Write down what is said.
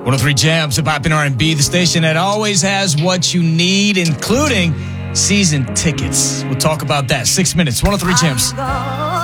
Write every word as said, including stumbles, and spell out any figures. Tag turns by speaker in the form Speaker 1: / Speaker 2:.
Speaker 1: one oh three Jams, hip hop and R and B, the station that always has what you need, including season tickets. We'll talk about that. Six minutes, one oh three Jams.